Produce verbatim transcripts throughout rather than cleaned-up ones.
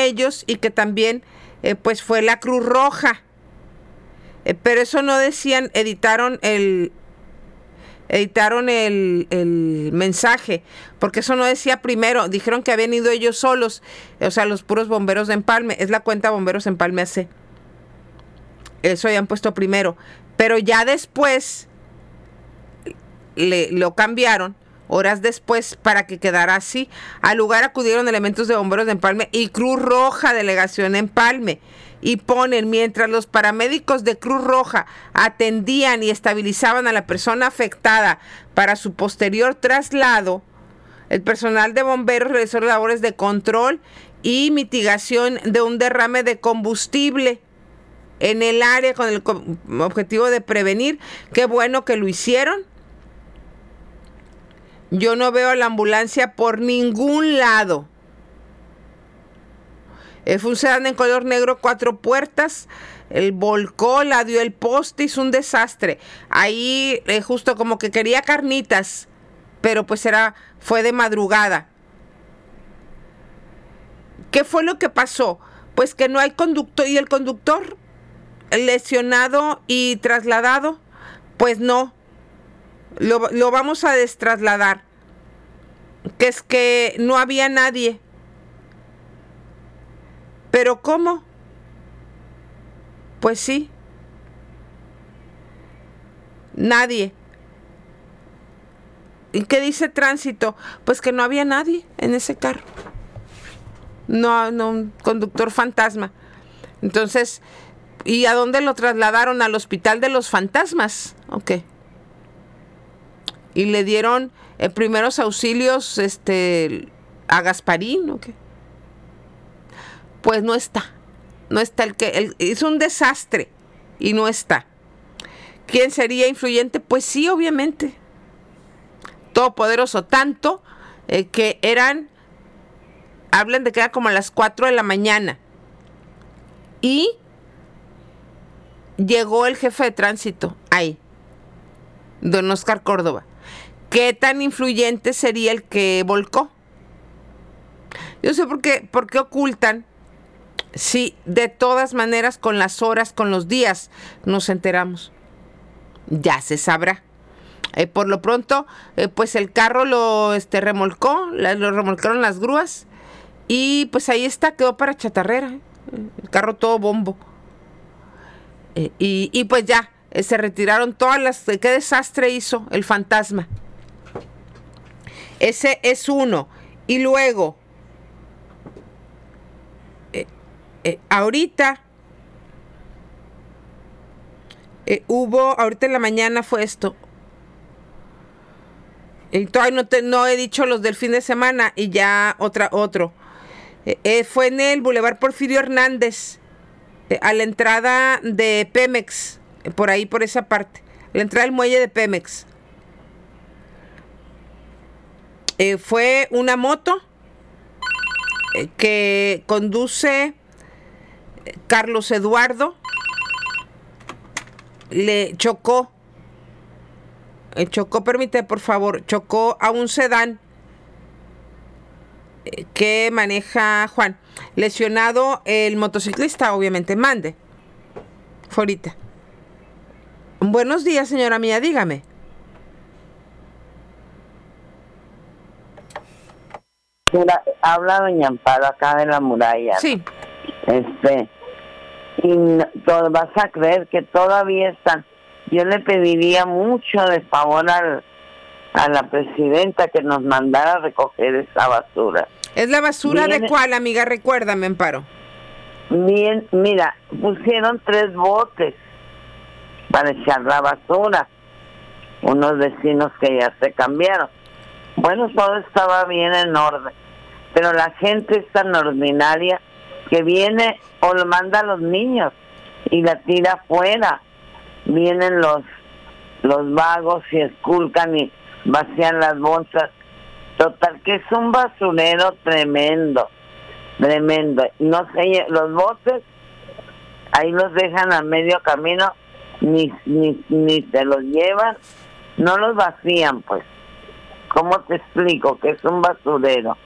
ellos y que también eh, pues fue la Cruz Roja. Eh, pero eso no decían, editaron el editaron el, el mensaje, porque eso no decía primero, dijeron que habían ido ellos solos, o sea, los puros bomberos de Empalme, es la cuenta Bomberos Empalme A C. Eso habían puesto primero, pero ya después le, lo cambiaron, horas después, para que quedara así. Al lugar acudieron elementos de Bomberos de Empalme y Cruz Roja, delegación Empalme. Y ponen, mientras los paramédicos de Cruz Roja atendían y estabilizaban a la persona afectada para su posterior traslado, el personal de bomberos realizó labores de control y mitigación de un derrame de combustible en el área con el objetivo de prevenir. Qué bueno que lo hicieron. Yo no veo a la ambulancia por ningún lado. Eh, fue un sedán en color negro, cuatro puertas. El volcó, la dio el poste, hizo un desastre. Ahí eh, justo como que quería carnitas, pero pues era, fue de madrugada. ¿Qué fue lo que pasó? Pues que no hay conductor, y el conductor lesionado y trasladado, pues no. Lo, lo vamos a destrasladar. Que es que no había nadie. ¿Pero cómo? Pues sí. Nadie. ¿Y qué dice tránsito? Pues que no había nadie en ese carro. No, no, un conductor fantasma. Entonces, ¿y a dónde lo trasladaron? ¿Al hospital de los fantasmas? Ok. Y le dieron eh, primeros auxilios este, a Gasparín, ok. Pues no está, no está el que, el, hizo un desastre y no está. ¿Quién sería influyente? Pues sí, obviamente. Todopoderoso, tanto eh, que eran, hablan de que era como a las cuatro de la mañana. Y llegó el jefe de tránsito ahí, don Oscar Córdoba. ¿Qué tan influyente sería el que volcó? Yo sé por qué, por qué ocultan. Sí, de todas maneras, con las horas, con los días, nos enteramos. Ya se sabrá. Eh, por lo pronto, eh, pues el carro lo este, remolcó, la, lo remolcaron las grúas y pues ahí está, quedó para chatarrera. Eh. El carro todo bombo. Eh, y, y pues ya, eh, se retiraron todas las... ¿Qué desastre hizo el fantasma? Ese es uno. Y luego... Eh, ahorita eh, hubo, ahorita en la mañana fue esto. Y todavía no, te, no he dicho los del fin de semana y ya otra, otro. Eh, eh, fue en el Boulevard Porfirio Hernández, eh, a la entrada de Pemex, eh, por ahí, por esa parte. La entrada del muelle de Pemex. Eh, fue una moto eh, que conduce Carlos Eduardo, le chocó, eh, chocó, permíteme por favor, chocó a un sedán eh, que maneja Juan. Lesionado el motociclista, obviamente, mande. Fue ahorita. Buenos días, señora mía, dígame. Mira, habla doña Amparo acá de la muralla. Sí. Este, y no, todo, vas a creer que todavía están. Yo le pediría mucho de favor al, a la presidenta que nos mandara a recoger esa basura. ¿Es la basura Viene, de cuál, amiga? Recuérdame, Amparo. Bien, mira, pusieron tres botes para echar la basura. Unos vecinos que ya se cambiaron. Bueno, todo estaba bien en orden. Pero la gente es tan ordinaria que viene o lo manda a los niños y la tira afuera. Vienen los los vagos y esculcan y vacían las bolsas. Total, que es un basurero tremendo, tremendo. No sé, los botes ahí los dejan a medio camino, ni, ni, ni se los llevan, no los vacían, pues. ¿Cómo te explico? Que es un basurero.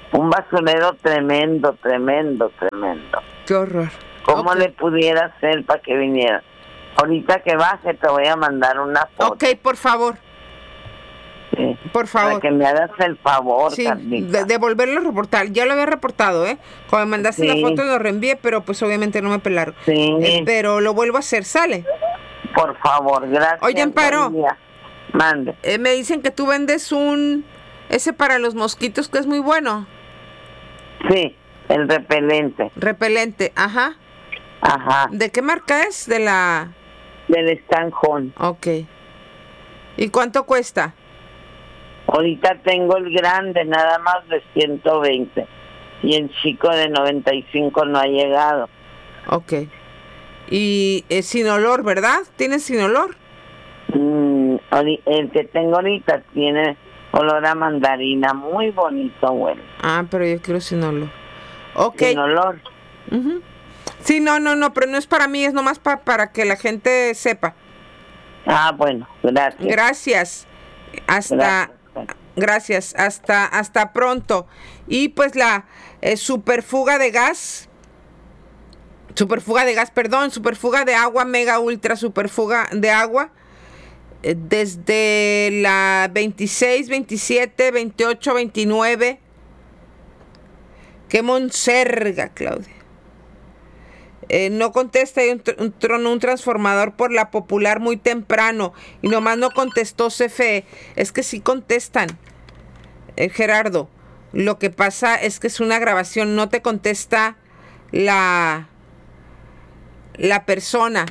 Un basurero tremendo, tremendo, tremendo. Qué horror. ¿Cómo Okay. le pudiera hacer para que viniera? Ahorita que baje te voy a mandar una foto. Ok, por favor. Sí. Por favor. Para que me hagas el favor, Sí, Carlita. de, de volverlo a reportar. Ya lo había reportado, ¿eh? Cuando me mandaste Sí. la foto lo reenvié, pero pues obviamente no me pelaron. Sí. Eh, pero lo vuelvo a hacer, ¿sale? Por favor, gracias. Oye, Amparo. Buen día. Mande. Eh, me dicen que tú vendes un... Ese para los mosquitos que es muy bueno. Sí, el repelente. Repelente, ajá. Ajá. ¿De qué marca es? De la... Del estanjón. Ok. ¿Y cuánto cuesta? Ahorita tengo el grande, nada más de ciento veinte. Y el chico de noventa y cinco no ha llegado. Ok. Y es sin olor, ¿verdad? ¿Tienes sin olor? Mm, ori- el que tengo ahorita tiene olor a mandarina, muy bonito, bueno. Ah, pero yo quiero sin olor. Ok. Sin olor. Ujú. Sí, no, no, no, pero no es para mí, es nomás pa- para que la gente sepa. Ah, bueno, gracias. Gracias. Hasta... Gracias. Gracias, hasta hasta pronto. Y pues la eh, superfuga de gas, superfuga de gas, perdón, superfuga de agua, mega ultra superfuga de agua, eh, desde la veintiséis, veintisiete, veintiocho, veintinueve. Qué monserga, Claudia. Eh, no contesta, hay un, tr- un trono, un transformador por la popular muy temprano y nomás no contestó C F E. Es que sí contestan, eh, Gerardo. Lo que pasa es que es una grabación, no te contesta la, la persona.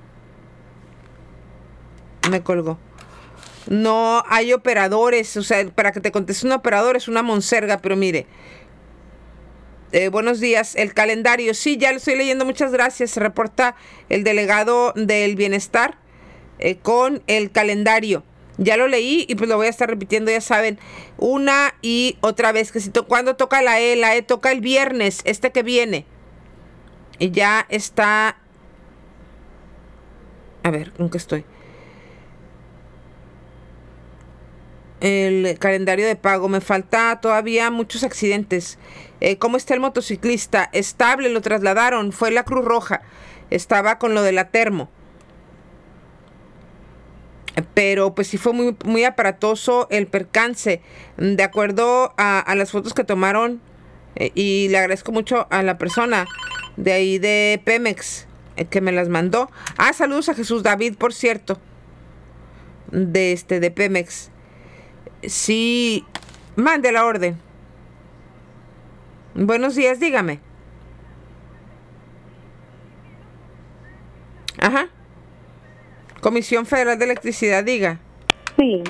Me colgó. No hay operadores, o sea, para que te conteste un operador es una monserga, pero mire. Eh, buenos días, el calendario, sí, ya lo estoy leyendo, muchas gracias. Se reporta el delegado del bienestar eh, con el calendario. Ya lo leí y pues lo voy a estar repitiendo, ya saben, una y otra vez, que si to cuando toca la E, la E toca el viernes, este que viene. Y ya está, a ver, ¿con qué estoy? El calendario de pago, me falta todavía muchos accidentes. Eh, ¿Cómo está el motociclista? Estable, lo trasladaron, fue la Cruz Roja, estaba con lo de la termo. Pero pues sí fue muy, muy aparatoso el percance. De acuerdo a, a las fotos que tomaron, eh, y le agradezco mucho a la persona de ahí de Pemex eh, que me las mandó. Ah, saludos a Jesús David, por cierto, de este de Pemex. Sí, mande la orden. Buenos días, dígame. Ajá. Comisión Federal de Electricidad, diga. Sí,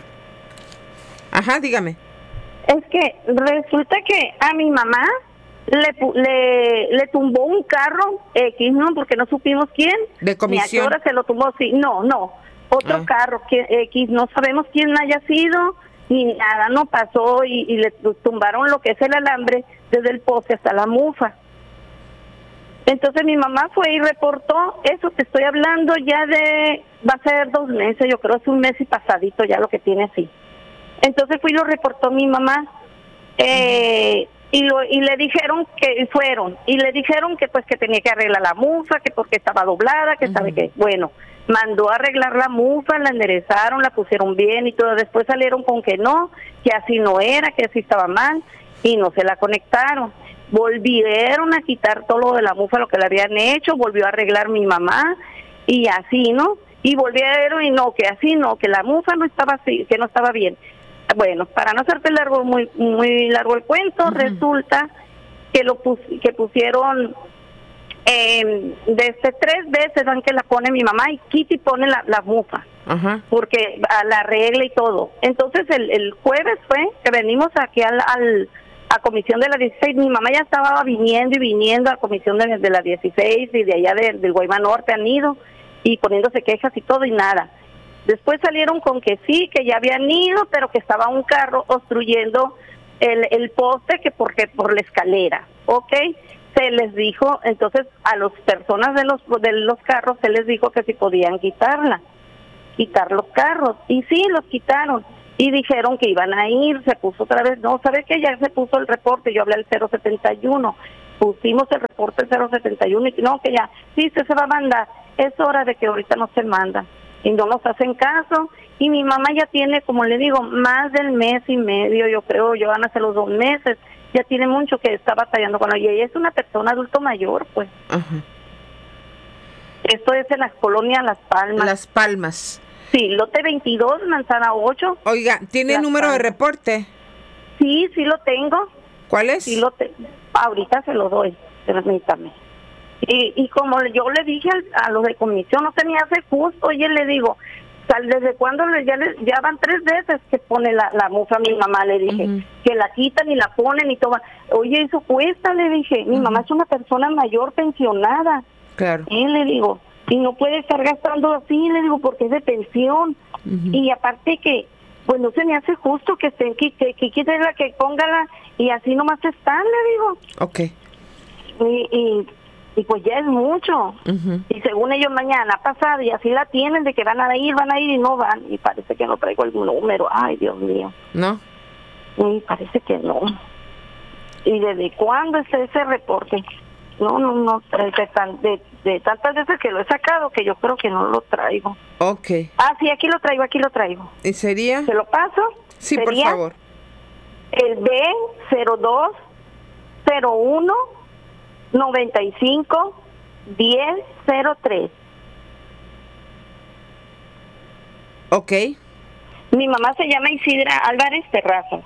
Ajá, dígame. es que resulta que a mi mamá le, pu- le, le tumbó un carro X, ¿no? Porque no supimos quién. De comisión. Ni a qué hora se lo tumbó, sí. No, no. Otro Ah. carro que, X, no sabemos quién haya sido, ni nada, no pasó y, y le tumbaron lo que es el alambre desde el poste hasta la mufa. Entonces mi mamá fue y reportó eso, te estoy hablando ya de, va a ser dos meses, yo creo es un mes y pasadito ya lo que tiene así. Entonces fui y lo reportó mi mamá, eh, y lo y le dijeron que fueron, y le dijeron que pues que tenía que arreglar la mufa, que porque estaba doblada, que sabe qué. Bueno, mandó a arreglar la mufa, la enderezaron, la pusieron bien y todo, después salieron con que no, que así no era, que así estaba mal, y no se la conectaron. Volvieron a quitar todo lo de la mufa, lo que le habían hecho, volvió a arreglar mi mamá, y así, ¿no? Y volvieron y no, que así no, que la mufa no estaba así, que no estaba bien. Bueno, para no hacerte largo, muy muy largo el cuento, uh-huh. Resulta que lo pus que pusieron eh, desde tres veces dan que la pone mi mamá y Kitty pone la, la mufa, uh-huh. Porque a la regla y todo. Entonces el, el jueves fue que venimos aquí al, al a comisión de la dieciséis, mi mamá ya estaba viniendo y viniendo a comisión de, de la dieciséis y de allá de, del Guaymas Norte han ido y poniéndose quejas y todo y nada. Después salieron con que sí, que ya habían ido, pero que estaba un carro obstruyendo el, el poste, que porque por la escalera, ¿ok? Se les dijo, entonces a las personas de los de los carros se les dijo que si podían quitarla, quitar los carros, y sí, los quitaron. y dijeron que iban a ir, se puso otra vez, no, ¿sabes qué? Ya se puso el reporte, yo hablé al cero setenta y uno, pusimos el reporte cero setenta y uno y no, que ya, sí, se, se va a mandar, es hora de que ahorita no se manda, y no nos hacen caso, y mi mamá ya tiene, como le digo, más del mes y medio, yo creo, yo van a hacer los dos meses, ya tiene mucho que está batallando con ella, y ella es una persona adulto mayor, pues. Ajá. Esto es en las colonias Las Palmas. Las Palmas. Sí, lote veintidós, manzana ocho. Oiga, ¿tiene Las número Palmas. de reporte? Sí, sí lo tengo. ¿Cuál es? Sí lo te... Ahorita se lo doy, permítame. Y, y como yo le dije al, a los de comisión, no se me hace justo, oye, le digo, o sea, ¿desde cuándo le, ya, le, ya van tres veces que pone la, la mufa a mi mamá? Le dije, Uh-huh. que la quitan y la ponen y toma. Oye, eso cuesta, le dije. Mi uh-huh. mamá es una persona mayor, pensionada. Claro. Y le digo, y no puede estar gastando así, le digo, porque es de pensión. Uh-huh. Y aparte que, pues no se me hace justo que estén, que, que, que quítela, que póngala, y así nomás están, le digo. Ok. Y, y, y pues ya es mucho. Uh-huh. Y según ellos mañana pasado, y así la tienen, de que van a ir, van a ir y no van. Y parece que no traigo el número. Ay, Dios mío. ¿No? Y parece que no. ¿Y desde cuándo es ese reporte? No, no, no, de, tan, de, de tantas veces que lo he sacado que yo creo que no lo traigo. Ok. Ah, sí, aquí lo traigo, aquí lo traigo. ¿Y sería? ¿Se lo paso? Sí, por favor. El B cero dos cero uno noventa y cinco diez cero tres. Ok. Mi mamá se llama Isidra Álvarez Terrazas.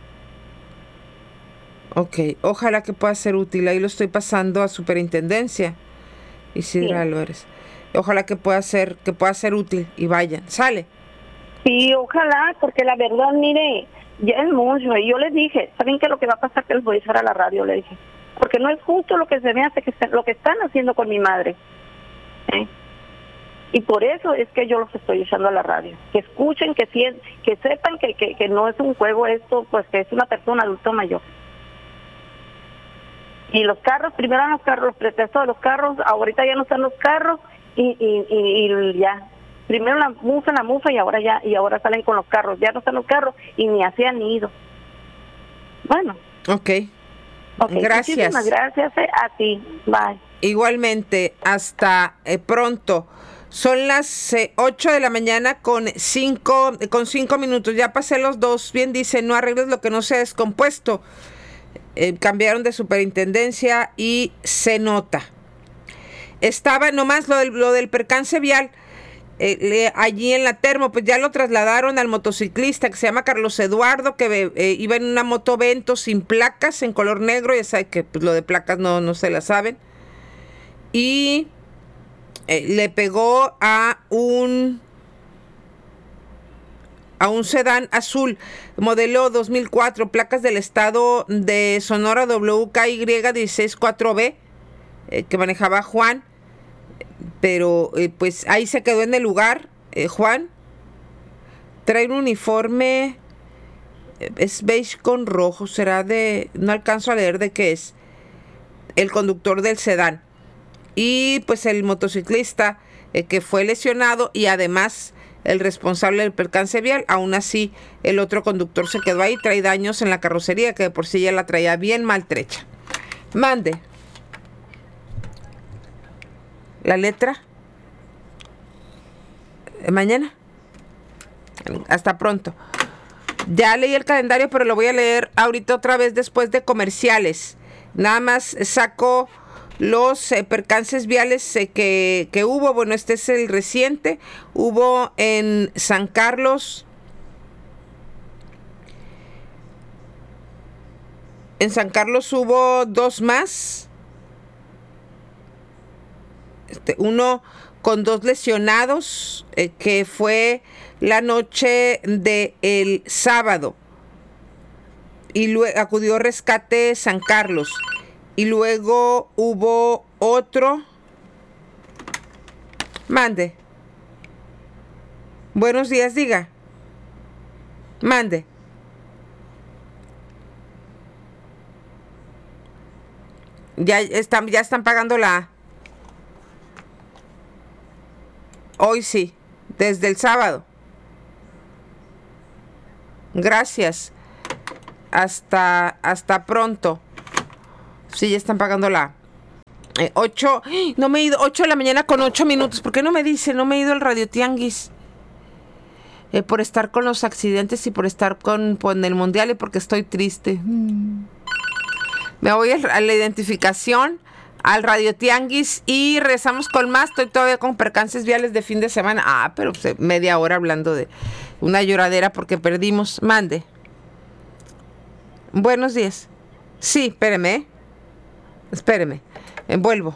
Ok, ojalá que pueda ser útil. Ahí lo estoy pasando a Superintendencia, Isidra sí. Álvarez. Ojalá que pueda ser, que pueda ser útil y vayan. ¿Sale? Sí, ojalá, porque la verdad, mire, ya es mucho. Y yo les dije, ¿saben qué? Lo que va a pasar que les voy a echar a la radio, le dije. Porque no es justo lo que se me hace, que se, lo que están haciendo con mi madre. ¿Eh? Y por eso es que yo los estoy echando a la radio. Que escuchen, que, que sepan que, que, que no es un juego esto, pues que es una persona adulto mayor. Y los carros, primero eran los carros, los pretextos de los carros, ahorita ya no están los carros y, y, y, y ya. Primero la mufa, la mufa y ahora ya, y ahora salen con los carros. Ya no están los carros y ni así han ido. Bueno. Ok. Okay. Gracias. Muchísimas gracias eh, a ti. Bye. Igualmente, hasta eh, pronto. Son las eh, ocho de la mañana con cinco, con cinco minutos. Ya pasé los dos. Bien dice, no arregles lo que no se ha descompuesto. Eh, cambiaron de superintendencia y se nota. Estaba nomás lo del, lo del percance vial eh, le, allí en la Termo, pues ya lo trasladaron al motociclista que se llama Carlos Eduardo, que eh, iba en una moto Vento sin placas, en color negro. Ya sabe que pues, lo de placas no, no se la saben. Y eh, le pegó a un a un sedán azul, modelo dos mil cuatro, placas del estado de Sonora, W K Y dieciséis cuatro B, eh, que manejaba Juan, pero eh, pues ahí se quedó en el lugar. eh, Juan trae un uniforme, eh, es beige con rojo, será de, no alcanzo a leer de qué es, el conductor del sedán, y pues el motociclista eh, que fue lesionado, y además el responsable del percance vial. Aún así, el otro conductor se quedó ahí, trae daños en la carrocería, que de por sí ya la traía bien maltrecha. Mande. ¿La letra? ¿Mañana? Hasta pronto. Ya leí el calendario, pero lo voy a leer ahorita otra vez después de comerciales. Nada más saco los eh, percances viales eh, que, que hubo. Bueno, este es el reciente. Hubo en San Carlos. En San Carlos hubo dos más. Este, uno con dos lesionados, eh, que fue la noche del sábado. Y luego acudió Rescate San Carlos. Y luego hubo otro. Mande. Buenos días, diga. Mande. Ya están, ya están pagando la... Hoy sí, desde el sábado. Gracias. Hasta, hasta pronto. Sí, ya están pagando la... Eh, ocho, no me he ido, ocho de la mañana con ocho minutos. ¿Por qué no me dice? No me he ido al Radio Tianguis. Eh, por estar con los accidentes y por estar con, con el mundial y porque estoy triste. Mm. Me voy a, a la identificación, al Radio Tianguis y regresamos con más. Estoy todavía con percances viales de fin de semana. Ah, pero pues, media hora hablando de una lloradera porque perdimos. Mande. Buenos días. Sí, espéreme. Espéreme. Envuelvo.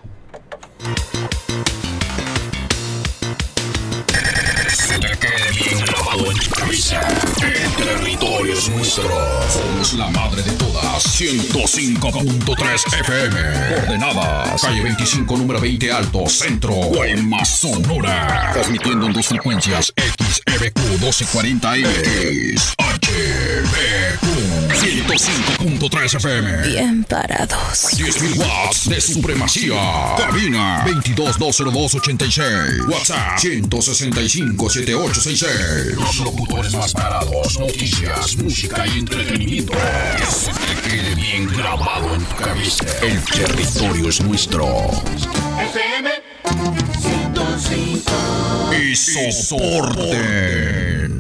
Se te quede bien grabado en tu cabeza. El territorio es nuestro. Somos la madre de todas. ciento cinco punto tres F M. Coordenadas. Calle veinticinco, número veinte Alto, Centro. Guaymas, Sonora. Transmitiendo en dos frecuencias. X E B Q doce cuarenta X. H B Q ciento cinco punto tres F M. Bien parados. diez mil watts de supremacía. Cabina veintidós dos cero dos ochenta y seis. WhatsApp ciento sesenta y cinco setenta y ocho sesenta y seis. Los locutores más parados. Noticias, música y entretenimiento. Que se te quede bien grabado en tu cabeza. El territorio es nuestro. F M ciento cinco. Y soporte.